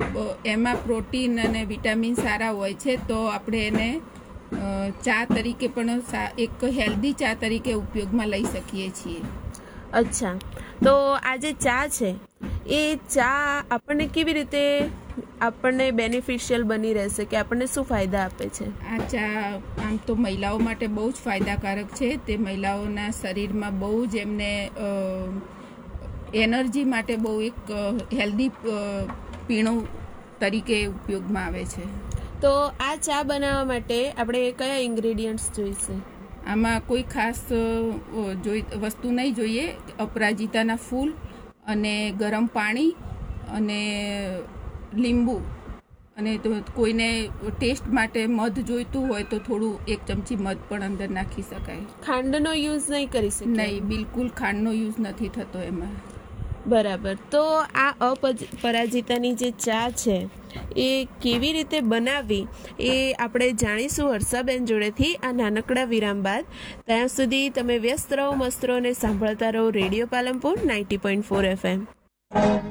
એમાં પ્રોટીન અને વિટામિન સારા હોય છે, તો આપણે એને ચા તરીકે પણ એક હેલ્ધી ચા તરીકે ઉપયોગમાં લઈ શકીએ છીએ. અચ્છા, તો આ જે ચા છે એ ચા આપણને કેવી રીતે આપણને બેનિફિશિયલ બની રહેશે, કે આપણને શું ફાયદા આપે છે? આ ચા આમ તો મહિલાઓ માટે બહુ જ ફાયદાકારક છે. તે મહિલાઓના શરીરમાં બહુ જ એમને એનર્જી માટે બહુ એક હેલ્ધી પીણું તરીકે ઉપયોગમાં આવે છે. તો આ ચા બનાવવા માટે આપણે કયા ઇન્ગ્રેડિયન્ટ્સ જોઈશે? આમાં કોઈ ખાસ વસ્તુ નહીં જોઈએ. અપરાજિતાના ફૂલ અને ગરમ પાણી અને લીંબુ, અને કોઈને ટેસ્ટ માટે મધ જોઈતું હોય તો થોડું 1 ચમચી મધ પણ અંદર નાખી શકાય. ખાંડનો યુઝ નહીં કરી શકીએ? નહીં, બિલકુલ ખાંડનો યુઝ નથી થતો એમાં. બરાબર. તો આ અપરાજિતાની જે ચા છે એ કેવી રીતે બનાવવી એ આપણે જાણીશું હર્ષાબેન જોડેથી આ નાનકડા વિરામ બાદ. ત્યાં સુધી તમે વ્યસ્ત રહો, મસ્ત રહો અને સાંભળતા રહો રેડિયો પાલનપુર 90.4 FM.